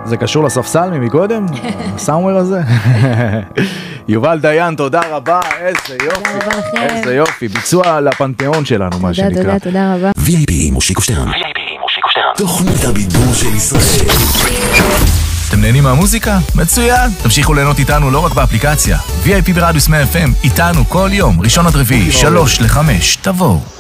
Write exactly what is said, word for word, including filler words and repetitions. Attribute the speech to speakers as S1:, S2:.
S1: זה קשור לספסל ממקודם? הסאומר הזה? יובל דיין, תודה רבה, איזה יופי, איזה יופי, ביצוע לפנתיאון שלנו, מה שנקרא.
S2: תודה, תודה, תודה רבה.
S3: וי איי פי עם מושיקו שטרן. וי איי פי עם מושיקו שטרן. תוכנית הבידור של ישראל.
S4: אתם נהנים מהמוזיקה? מצוין! תמשיכו ליהנות איתנו לא רק באפליקציה. וי איי פי ברדיוס מאה אף אם, איתנו כל יום, ראשון עד רביעי, שלוש לחמש, תבואו.